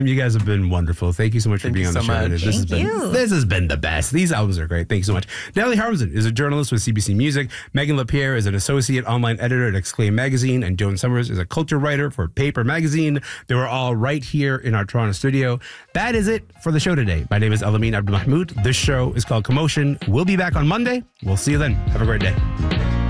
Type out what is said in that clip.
You guys have been wonderful. Thank you so much for being on the show. This has been the best. These albums are great. Thank you so much. Natalie Harmsen is a journalist with CBC Music. Megan LaPierre is an associate online editor at Exclaim Magazine. And Joan Summers is a culture writer for Paper Magazine. They were all right here in our Toronto studio. That is it for the show today. My name is Elamin Abdelmahmoud. This show is called Commotion. We'll be back on Monday. We'll see you then. Have a great day.